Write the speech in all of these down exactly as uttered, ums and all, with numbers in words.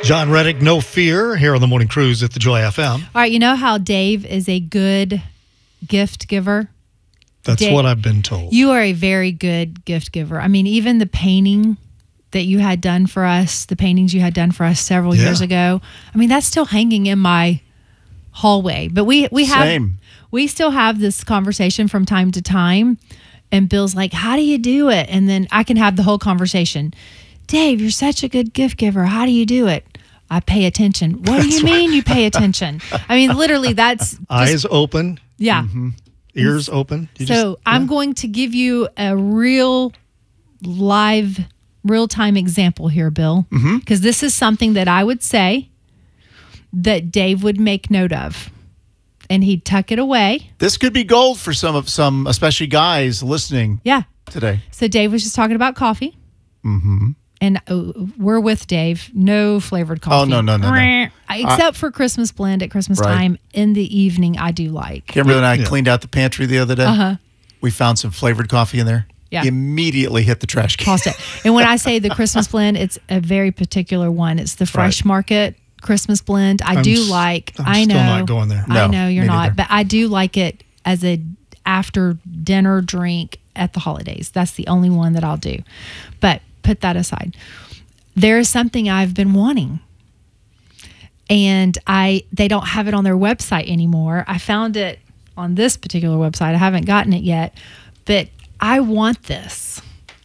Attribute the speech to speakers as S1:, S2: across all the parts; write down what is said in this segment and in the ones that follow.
S1: John Reddick, No Fear, here on the Morning Cruise at the Joy F M.
S2: All right, you know how Dave is a good gift giver?
S1: That's
S2: Dave,
S1: what I've been told.
S2: You are a very good gift giver. I mean, even the painting that you had done for us, the paintings you had done for us several
S1: Yeah.
S2: years ago, I mean, that's still hanging in my hallway. But we, we have
S3: Same.
S2: we still have this conversation from time to time. And Bill's like, how do you do it? And then I can have the whole conversation. Dave, you're such a good gift giver. How do you do it? I pay attention. What
S1: That's
S2: do you
S1: right.
S2: mean you pay attention? I mean, literally, that's just,
S1: Eyes open,
S2: yeah.
S3: Mm-hmm.
S1: ears open. You
S2: So
S1: just-
S2: I'm
S1: yeah.
S2: going to give you a real live, real-time example here, Bill, because
S3: Mm-hmm.
S2: this is something that I would say that Dave would make note of, and he'd tuck it away.
S3: This could be gold for some of some, especially guys listening
S2: Yeah.
S3: today.
S2: So Dave was just talking about coffee. Mm-hmm. And uh, we're with Dave. No flavored coffee.
S3: Oh, no, no, no, no.
S2: Except for Christmas blend at Christmas
S3: Right.
S2: time in the evening, I do like.
S3: Kimberly and I
S1: Yeah.
S3: cleaned out the pantry the other day.
S2: Uh-huh.
S3: We found some flavored coffee in there.
S2: Yeah.
S3: Immediately hit the trash can.
S2: Tossed it. And when I say the Christmas blend, it's a very particular one. It's the Fresh
S3: Right.
S2: Market Christmas blend. I
S1: I'm
S2: do
S1: s-
S2: like.
S1: I'm
S2: I know.
S1: still not going there.
S2: I
S3: No,
S2: know you're
S3: me
S2: not,
S3: neither.
S2: but I do like it as a after dinner drink at the holidays. That's the only one that I'll do. But put that aside. There is something I've been wanting, and I they don't have it on their website anymore. I found it on this particular website. I haven't gotten it yet, but I want this.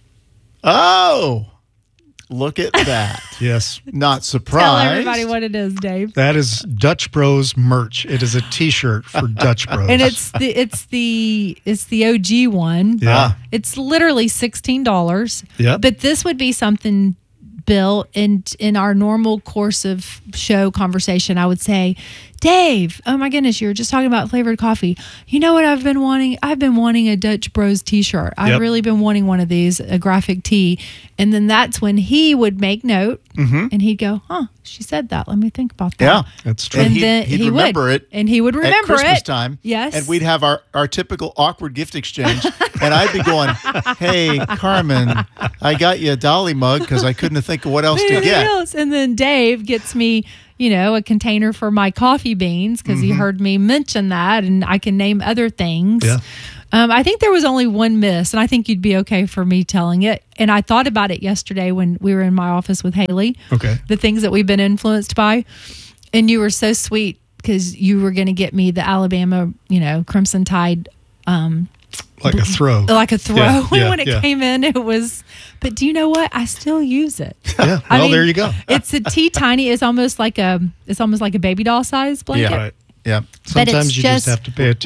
S3: Oh, look at that.
S1: Yes.
S3: Not surprised.
S2: Tell everybody what it is, Dave.
S1: That is Dutch Bros merch. It is a T-shirt for Dutch Bros.
S2: And it's the it's the it's the O G one.
S1: yeah.
S2: It's literally sixteen dollars.
S1: Yep.
S2: But this would be something, Bill, in in our normal course of show conversation, I would say, Dave, oh my goodness, you were just talking about flavored coffee. You know what I've been wanting? I've been wanting a Dutch Bros t-shirt. I've
S1: Yep.
S2: really been wanting one of these, a graphic tee. And then that's when he would make note and he'd go, huh, she said that. Let me think about that.
S3: Yeah.
S1: That's true.
S3: And
S2: And
S3: he'd,
S2: then
S3: he'd
S2: he
S3: remember
S2: would.
S3: it.
S2: And he would remember
S3: at Christmas
S2: it.
S3: time.
S2: Yes.
S3: And we'd have our, our typical awkward gift exchange. And I'd be going, hey, Carmen, I got you a Dolly mug because I couldn't think of what else to
S2: Anything
S3: get.
S2: else? And then Dave gets me, you know, a container for my coffee beans because he heard me mention that, and I can name other things.
S1: Yeah.
S2: Um, I think there was only one miss, and I think you'd be okay for me telling it. And I thought about it yesterday when we were in my office with Haley.
S1: Okay.
S2: The things that we've been influenced by. And you were so sweet because you were going to get me the Alabama, you know, Crimson Tide, um,
S1: Like a throw.
S2: like a throw.
S1: Yeah,
S2: And
S1: yeah,
S2: when it
S1: yeah.
S2: came in, it was, but do you know what? I still use it.
S1: Yeah.
S2: I
S1: Well,
S2: mean,
S1: there you go.
S2: It's a tea tiny. It's almost like a, it's almost like a baby doll size blanket.
S3: Yeah.
S1: Right.
S3: Yeah.
S2: But it's
S1: Sometimes you just
S2: just-
S1: have to pay attention.